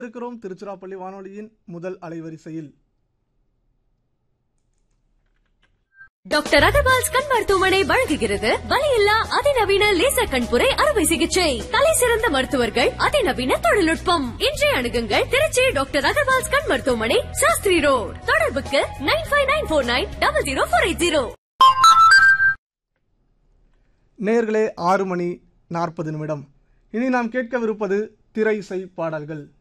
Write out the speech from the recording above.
இருக்கிறோம் திருச்சிராப்பள்ளி வானொலியின் முதல் அலைவரிசையில். டாக்டர் அகர்வால்ஸ் கண் மருத்துவமனை வழங்குகிறது வலியில்லா அதிநவீன லேசர் கண்புரை அறுவை சிகிச்சை. தலை சிறந்த மருத்துவர்கள், அதிநவீன தொழில்நுட்பம். இன்றைய அணுகுங்கள் திருச்சி டாக்டர் அகர்வால்ஸ் கண் மருத்துவமனை, சாஸ்திரி ரோடு. தொடர்புக்கு 9594900480. நேயர்களே, 6 மணி 40 நிமிடம். இனி நாம் கேட்கவிருப்பது திரை இசை பாடல்கள்.